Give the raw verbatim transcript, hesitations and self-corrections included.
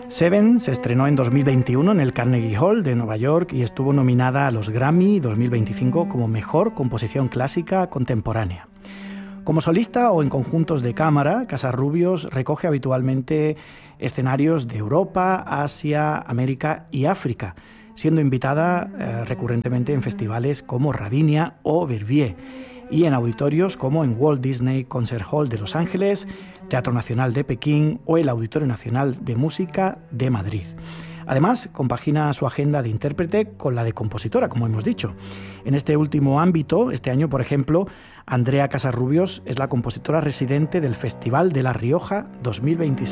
Seven se estrenó en dos mil veintiuno en el Carnegie Hall de Nueva York y estuvo nominada a los Grammy dos mil veinticinco como Mejor Composición Clásica Contemporánea. Como solista o en conjuntos de cámara, Casarrubios recoge habitualmente escenarios de Europa, Asia, América y África, siendo invitada eh, recurrentemente en festivales como Ravinia o Verbier y en auditorios como en Walt Disney Concert Hall de Los Ángeles, Teatro Nacional de Pekín o el Auditorio Nacional de Música de Madrid. Además, compagina su agenda de intérprete con la de compositora, como hemos dicho. En este último ámbito, este año, por ejemplo, Andrea Casarrubios es la compositora residente del Festival de La Rioja dos mil veintiséis.